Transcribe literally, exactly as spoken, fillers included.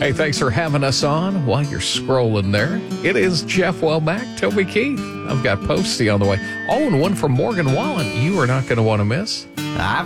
Hey, thanks for having us on while you're scrolling there. It is Jeff Welbeck, Toby Keith. I've got Posty on the way. All in one from Morgan Wallen. You are not going to want to miss. I've